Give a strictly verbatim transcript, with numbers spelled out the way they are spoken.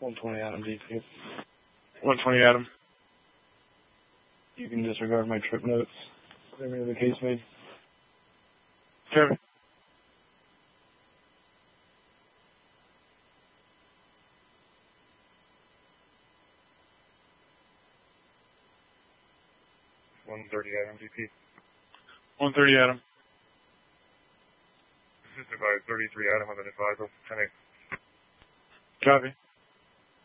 one twenty Adam D P. one twenty Adam. You can disregard my trip notes, whatever the case may be. Kevin. one thirty Adam D P. one thirty Adam. This is about thirty-three Adam, I'm at advisor, ten eight. Copy.